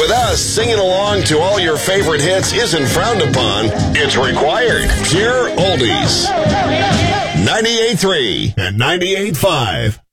With us, singing along to all your favorite hits isn't frowned upon. It's required. Pure oldies. 98.3 and 98.5.